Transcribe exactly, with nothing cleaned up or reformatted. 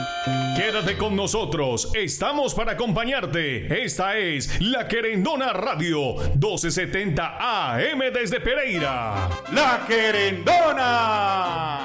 Quédate con nosotros, estamos para acompañarte. Esta es La Querendona Radio, doce setenta A M desde Pereira. La Querendona.